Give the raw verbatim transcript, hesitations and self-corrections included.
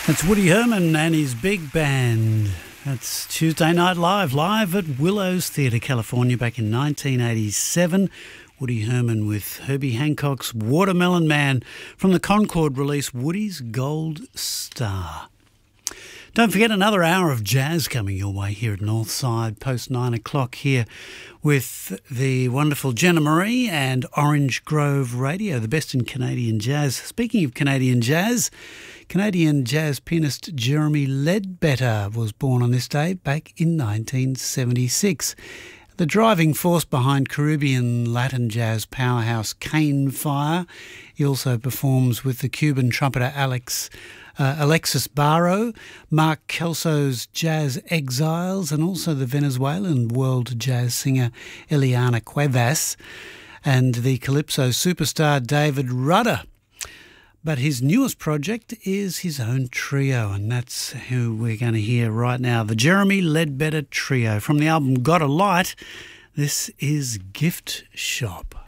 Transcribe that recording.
That's Woody Herman and his big band. That's Tuesday Night Live, live at Willows Theatre, California, back in nineteen eighty-seven. Woody Herman with Herbie Hancock's Watermelon Man from the Concord release, Woody's Gold Star. Don't forget, another hour of jazz coming your way here at Northside, post nine o'clock here with the wonderful Jenna Marie and Orange Grove Radio, the best in Canadian jazz. Speaking of Canadian jazz, Canadian jazz pianist Jeremy Ledbetter was born on this day back in nineteen seventy-six. The driving force behind Caribbean Latin jazz powerhouse Cane Fire. He also performs with the Cuban trumpeter Alex Uh, Alexis Barrow, Mark Kelso's Jazz Exiles, and also the Venezuelan world jazz singer Eliana Cuevas and the calypso superstar David Rudder. But his newest project is his own trio, and that's who we're going to hear right now, the Jeremy Ledbetter Trio. From the album Got a Light, this is Gift Shop.